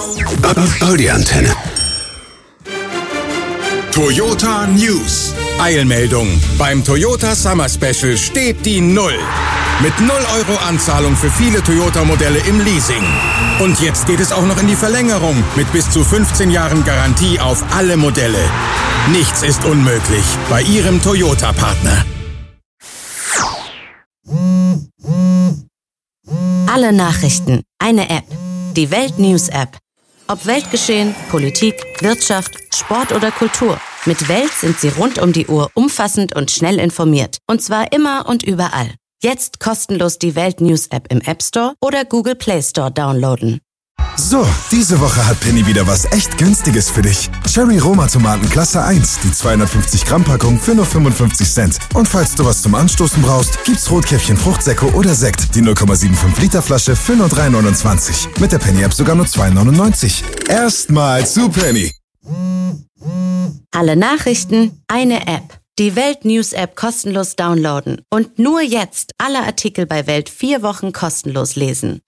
Die Antenne. Toyota News. Eilmeldung. Beim Toyota Summer Special steht die Null. Mit 0 Euro Anzahlung für viele Toyota-Modelle im Leasing. Und jetzt geht es auch noch in die Verlängerung mit bis zu 15 Jahren Garantie auf alle Modelle. Nichts ist unmöglich bei Ihrem Toyota-Partner. Alle Nachrichten, eine App. Die Welt News App. Ob Weltgeschehen, Politik, Wirtschaft, Sport oder Kultur. Mit Welt sind Sie rund um die Uhr umfassend und schnell informiert. Und zwar immer und überall. Jetzt kostenlos die Welt News App im App Store oder Google Play Store downloaden. So, diese Woche hat Penny wieder was echt Günstiges für dich. Cherry Roma Tomaten Klasse 1, die 250 Gramm Packung für nur 55 Cent. Und falls du was zum Anstoßen brauchst, gibt's Rotkäppchen Fruchtsäcko oder Sekt, die 0,75 Liter Flasche für nur 3,29. Mit der Penny App sogar nur 2,99. Erstmal zu Penny. Alle Nachrichten, eine App. Die Welt News App kostenlos downloaden. Und nur jetzt alle Artikel bei Welt 4 Wochen kostenlos lesen.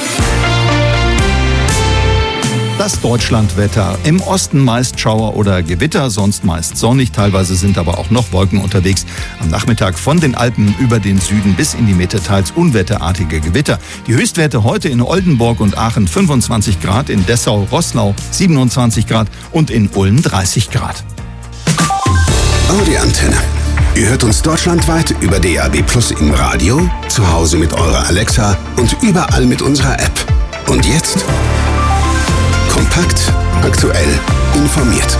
Das Deutschlandwetter. Im Osten meist Schauer oder Gewitter, sonst meist sonnig. Teilweise sind aber auch noch Wolken unterwegs. Am Nachmittag von den Alpen über den Süden bis in die Mitte teils unwetterartige Gewitter. Die Höchstwerte heute in Oldenburg und Aachen 25 Grad, in Dessau-Roßlau 27 Grad und in Ulm 30 Grad. Die Antenne. Ihr hört uns deutschlandweit über DAB+ im Radio, zu Hause mit eurer Alexa und überall mit unserer App. Und jetzt kompakt, aktuell, informiert.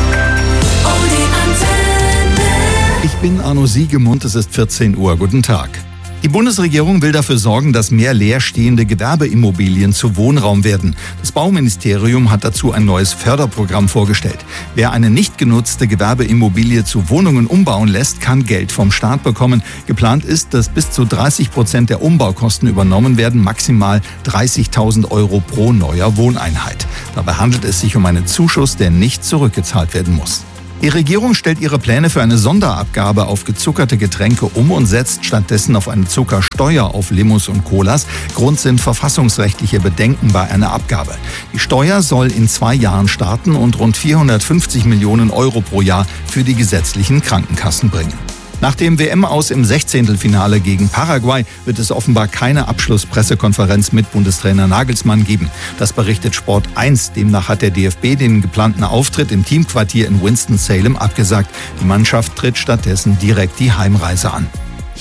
Ich bin Arno Siegemund, es ist 14 Uhr. Guten Tag. Die Bundesregierung will dafür sorgen, dass mehr leerstehende Gewerbeimmobilien zu Wohnraum werden. Das Bauministerium hat dazu ein neues Förderprogramm vorgestellt. Wer eine nicht genutzte Gewerbeimmobilie zu Wohnungen umbauen lässt, kann Geld vom Staat bekommen. Geplant ist, dass bis zu 30% der Umbaukosten übernommen werden, maximal 30.000 Euro pro neuer Wohneinheit. Dabei handelt es sich um einen Zuschuss, der nicht zurückgezahlt werden muss. Die Regierung stellt ihre Pläne für eine Sonderabgabe auf gezuckerte Getränke um und setzt stattdessen auf eine Zuckersteuer auf Limos und Colas. Grund sind verfassungsrechtliche Bedenken bei einer Abgabe. Die Steuer soll in 2 Jahren starten und rund 450 Millionen Euro pro Jahr für die gesetzlichen Krankenkassen bringen. Nach dem WM-Aus im 16. gegen Paraguay wird es offenbar keine Abschlusspressekonferenz mit Bundestrainer Nagelsmann geben. Das berichtet Sport 1. Demnach hat der DFB den geplanten Auftritt im Teamquartier in Winston-Salem abgesagt. Die Mannschaft tritt stattdessen direkt die Heimreise an.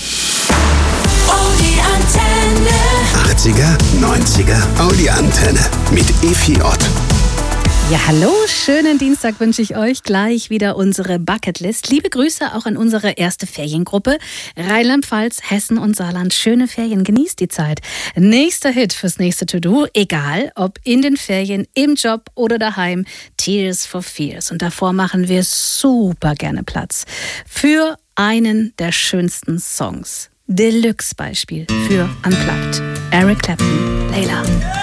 Die Antenne. 80er, 90er, die Antenne mit Efi Ott. Ja, hallo, schönen Dienstag wünsche ich euch. Gleich wieder unsere Bucketlist. Liebe Grüße auch an unsere erste Feriengruppe. Rheinland-Pfalz, Hessen und Saarland. Schöne Ferien, genießt die Zeit. Nächster Hit fürs nächste To-Do, egal ob in den Ferien, im Job oder daheim. Tears for Fears. Und davor machen wir super gerne Platz für einen der schönsten Songs. Deluxe-Beispiel für Unplugged. Eric Clapton, Layla.